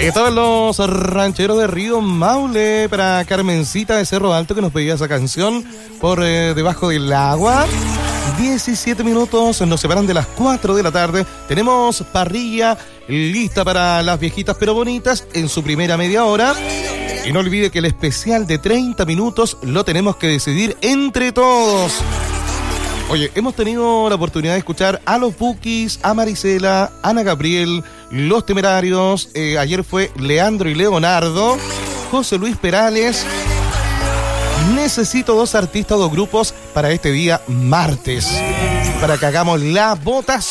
Y todos los rancheros de Río Maule, para Carmencita de Cerro Alto, que nos pedía esa canción por Debajo del Agua. 17 minutos nos separan de las 4 de la tarde. Tenemos parrilla lista para las viejitas pero bonitas en su primera media hora. Y no olvide que el especial de 30 minutos lo tenemos que decidir entre todos. Oye, hemos tenido la oportunidad de escuchar a los Bukis, a Marisela, Ana Gabriel, Los Temerarios. Ayer fue Leandro y Leonardo, José Luis Perales. Necesito 2 artistas, 2 grupos para este día martes, para que hagamos la votación.